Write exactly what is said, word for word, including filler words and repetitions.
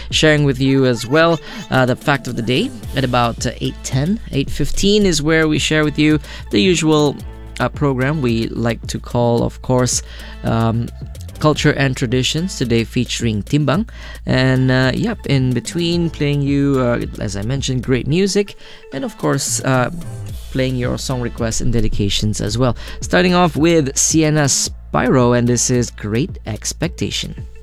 sharing with you as well uh, the fact of the day at about uh, eight ten. eight fifteen is where we share with you the usual uh, program we like to call, of course, um, Culture and Traditions, today featuring Timbang. And uh, yep, in between playing you, uh, as I mentioned, great music, and of course, uh, playing your song requests and dedications as well. Starting off with Sienna Spyro, and this is Great Expectation.